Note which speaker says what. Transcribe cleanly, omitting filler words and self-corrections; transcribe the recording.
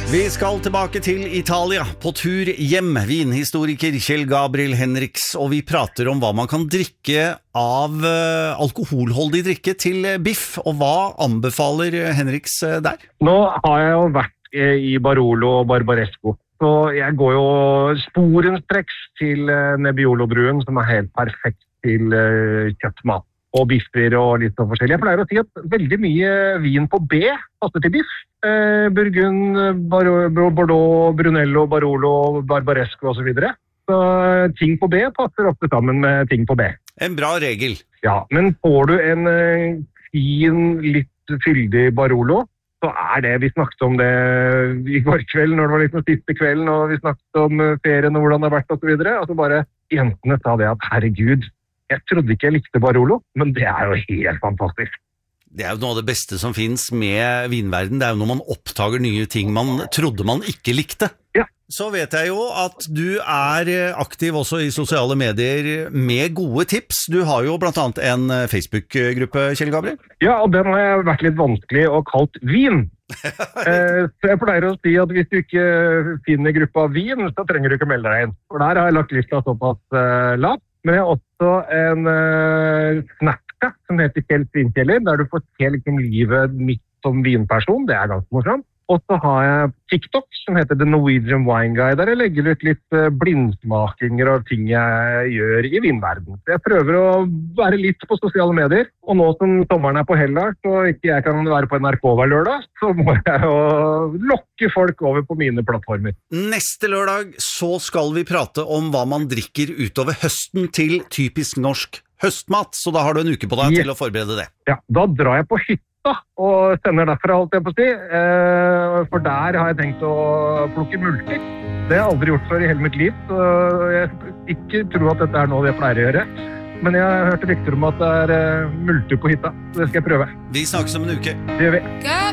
Speaker 1: Vi skal tilbake til Italia, på tur hjem. Vinhistoriker Kjell Gabriel Henriks, og vi prater om hva man kan drikke av alkoholholdig drikke til biff. Og hva anbefaler Henriks der?
Speaker 2: Nå har jeg jo vært i Barolo og Barbaresco, så jeg går jo sporenstreks til Nebbiolo-bruen, som er helt perfekt til kjøttmat og biffer og litt sånn forskjellig. Jeg pleier å si at veldig mye vin på B passer til biff. Burgund, Bordeaux, Brunello, Barolo, Barbaresco og så videre. Så ting på B passer ofte sammen med ting på B.
Speaker 1: En bra regel.
Speaker 2: Ja, men får du en fin, litt fyldig Barolo, så det, vi snakket om det i går kveld, når det var litt den siste kvelden, og vi snakket om ferien og hvordan det har vært og så videre. Altså bare jentene sa det at herregud, jeg trodde ikke jeg likte Barolo, men det jo helt fantastisk.
Speaker 1: Det jo noe av det beste som finnes med vinverden. Det jo når man oppdager nye ting man trodde man ikke likte.
Speaker 2: Ja.
Speaker 1: Så vet jeg jo at du aktiv også i sosiale medier med gode tips. Du har jo blant annet en Facebook-gruppe, Kjell Gabriel.
Speaker 2: Ja, og den har vært litt vanskelig og kalt vin. Så jeg pleier å si at hvis du ikke finner gruppa vin, så trenger du ikke melde deg inn. For der har jeg lagt lista såpass lavt. Men jeg har også en Snapchat som heter Kjell Svinkjeller, der du får se liksom livet mitt som vinperson. Det ganske morsomt. Og så har jeg TikTok som heter The Norwegian Wine Guy, der jeg legger ut litt blindsmakinger av ting jeg gjør i vinverden. Så jeg prøver å være litt på sosiale medier, og nå som sommeren på hell og ikke jeg kan være på NRK hver lørdag, så må jeg jo lokke folk over på mine plattformer.
Speaker 1: Neste lørdag så skal vi prate om hva man drikker utover høsten til typisk norsk høstmat, så da har du en uke på deg til å forberede det.
Speaker 2: Ja, da drar jeg på hytta og sender derfra, holdt jeg på å si. For der har jeg tenkt å plukke multer. Det har jeg aldri gjort før i hele mitt liv, så jeg ikke tror at dette noe jeg pleier å gjøre. Men jeg har hørt rykter om at det multer på hytta, så det skal jeg prøve.
Speaker 1: Vi snakkes om en uke.
Speaker 2: Det gjør vi.